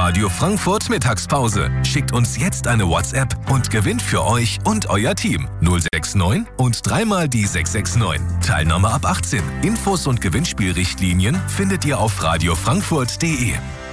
Radio Frankfurt Mittagspause. Schickt uns jetzt eine WhatsApp und gewinnt für euch und euer Team 069 und dreimal die 669. Teilnahme ab 18. Infos und Gewinnspielrichtlinien findet ihr auf radiofrankfurt.de.